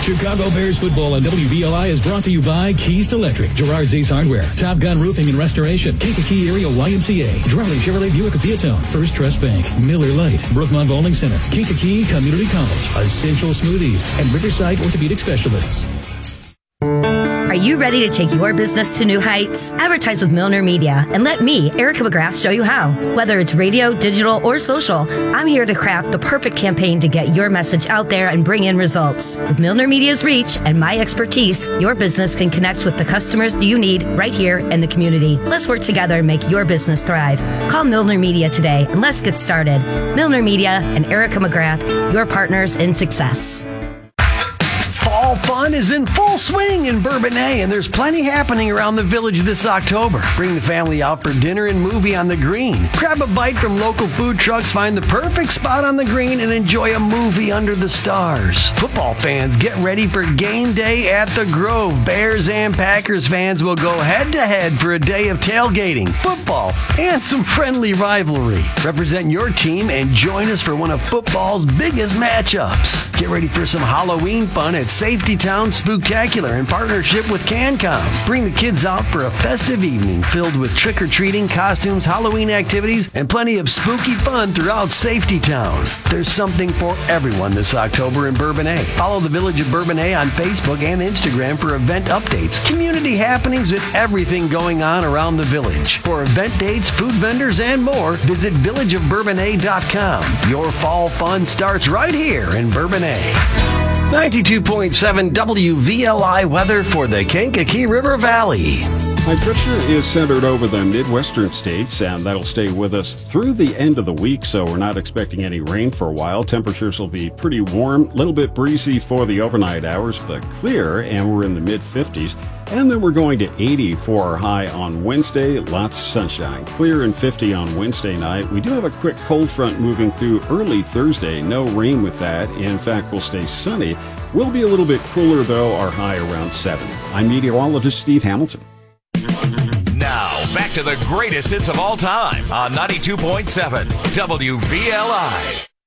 Chicago Bears football on WVLI is brought to you by Keys Electric, Gerard's Ace Hardware, Top Gun Roofing and Restoration, Kankakee Area YMCA, Drumley Chevrolet Buick of Peatone, First Trust Bank, Miller Lite, Brookmont Bowling Center, Kankakee Community College, Essential Smoothies, and Riverside Orthopedic Specialists. Are you ready to take your business to new heights? Advertise with Milner Media and let me, Erica McGrath, show you how. Whether it's radio, digital, or social, I'm here to craft the perfect campaign to get your message out there and bring in results. With Milner Media's reach and my expertise, your business can connect with the customers you need right here in the community. Let's work together and make your business thrive. Call Milner Media today and let's get started. Milner Media and Erica McGrath, your partners in success. Fall fun is in full swing in Bourbonnais, and there's plenty happening around the village this October. Bring the family out for dinner and movie on the green. Grab a bite from local food trucks, find the perfect spot on the green, and enjoy a movie under the stars. Football fans, get ready for game day at the Grove. Bears and Packers fans will go head-to-head for a day of tailgating, football, and some friendly rivalry. Represent your team and join us for one of football's biggest matchups. Get ready for some Halloween fun at Safety Town Spooktacular in partnership with CanCom. Bring the kids out for a festive evening filled with trick-or-treating, costumes, Halloween activities, and plenty of spooky fun throughout Safety Town. There's something for everyone this October in Bourbonnais. Follow the Village of Bourbonnais on Facebook and Instagram for event updates, community happenings, and everything going on around the village. For event dates, food vendors, and more, visit villageofbourbonnais.com. Your fall fun starts right here in Bourbonnais. 92.7 WVLI weather for the Kankakee River Valley. High pressure is centered over the Midwestern states, and that'll stay with us through the end of the week, so we're not expecting any rain for a while. Temperatures will be pretty warm, a little bit breezy for the overnight hours, but clear, and we're in the mid-50s. And then we're going to 80 for our high on Wednesday. Lots of sunshine. Clear and 50 on Wednesday night. We do have a quick cold front moving through early Thursday. No rain with that. In fact, we'll stay sunny. We'll be a little bit cooler, though, our high around 70. I'm meteorologist Steve Hamilton. Now, back to the greatest hits of all time on 92.7 WVLI.